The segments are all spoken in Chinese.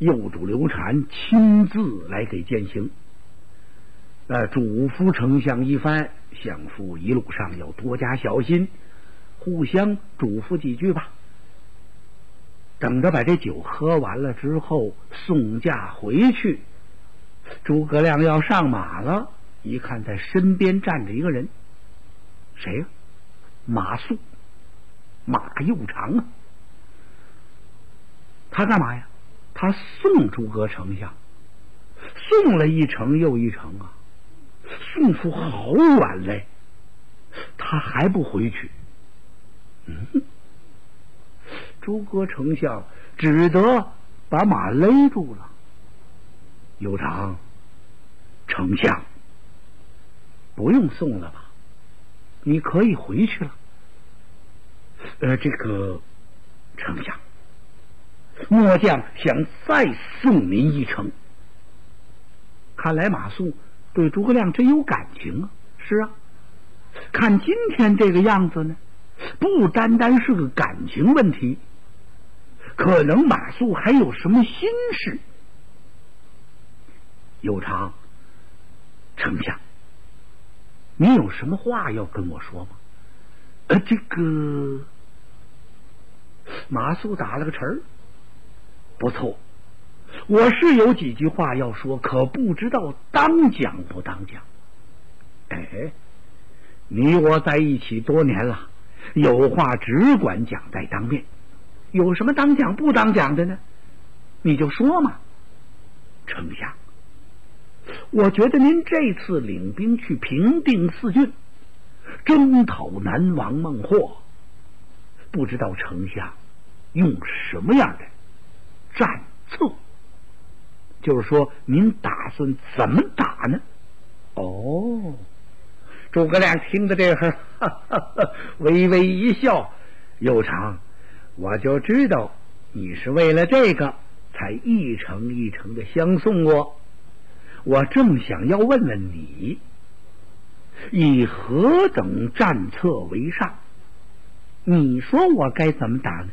右主刘禅亲自来给践行，嘱咐丞相一番，相父一路上要多加小心，互相嘱咐几句吧。等着把这酒喝完了之后，送驾回去。诸葛亮要上马了，一看在身边站着一个人，谁呀？马谡，马右长啊。他干嘛呀？他送诸葛丞相，送了一程又一程啊，送出好远来，他还不回去。诸葛丞相只得把马勒住了。右长，丞相，不用送了吧？你可以回去了。这个丞相，末将想再送您一程。看来马谡对诸葛亮真有感情啊。是啊，看今天这个样子呢，不单单是个感情问题，可能马谡还有什么心事。右长，丞相，你有什么话要跟我说吗？这个马谡打了个词儿，不错，我是有几句话要说，可不知道当讲不当讲。你我在一起多年了，有话只管讲在当面，有什么当讲不当讲的呢？你就说嘛。丞相，我觉得您这次领兵去平定四郡，征讨南王孟获，不知道丞相用什么样的战策？就是说您打算怎么打呢？诸葛亮听到这会微微一笑。右长，我就知道你是为了这个才一程一程的相送我。我正想要问问你，以何等战策为上？你说我该怎么打呢？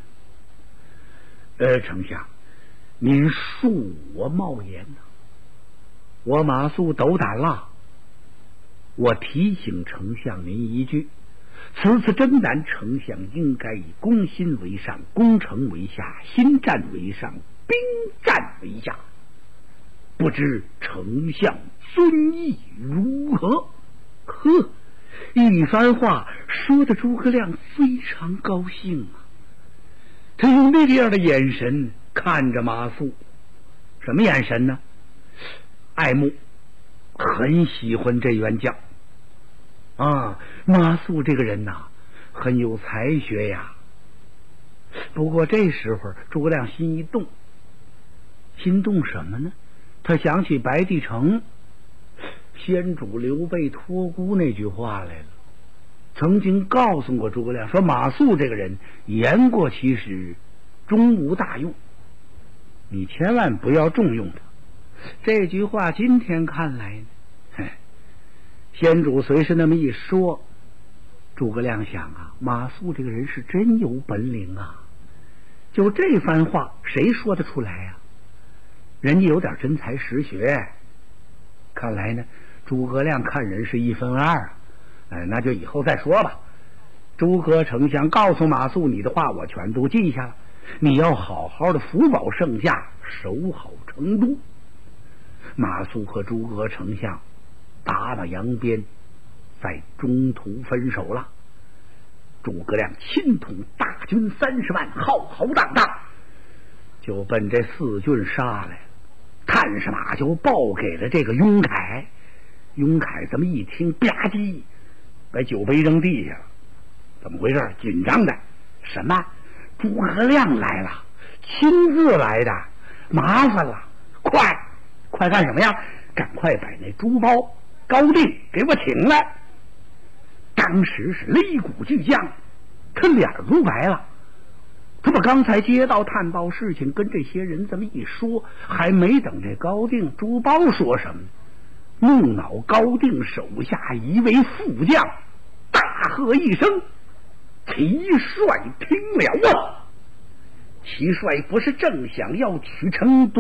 丞相，您恕我冒言呐，我马谡斗胆了。我提醒丞相您一句，此次征南，丞相应该以攻心为上，攻城为下，心战为上，兵战为下。不知丞相尊意如何？一番话说的诸葛亮非常高兴啊，他用那样的眼神看着马谡，什么眼神呢？爱慕，很喜欢这员将啊。马谡这个人呐，很有才学呀。不过这时候诸葛亮心一动，心动什么呢？他想起白帝城先主刘备托孤那句话来了，曾经告诉过诸葛亮说，马谡这个人言过其实，终无大用，你千万不要重用他。这句话今天看来呢，先主虽是那么一说，诸葛亮想啊，马谡这个人是真有本领啊，就这番话谁说得出来啊？人家有点真才实学。看来呢，诸葛亮看人是一分二啊。那就以后再说吧。诸葛丞相告诉马谡，你的话我全都记下了，你要好好的辅保圣驾，守好成都。马谡和诸葛丞相打马扬鞭，在中途分手了。诸葛亮亲统大军30万，浩浩荡荡就奔这四郡杀来了。看上马就报给了这个雍凯。雍凯这么一听，吧唧把酒杯扔地下了。怎么回事？紧张的。什么？诸葛亮来了，亲自来的，麻烦了，快干什么呀？赶快把那朱包高定给我请来。当时是擂鼓巨将，他脸都白了。他把刚才接到探报事情跟这些人这么一说，还没等这高定朱包说什么，怒恼高定手下一位副将大喝一声：“齐帅听了啊！”齐帅不是正想要取成都